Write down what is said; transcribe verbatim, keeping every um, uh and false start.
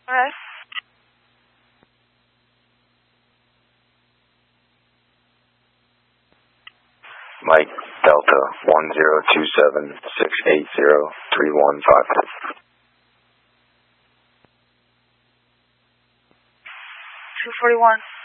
Okay. Mike Delta one zero two seven six eight zero three one five six. two forty-one.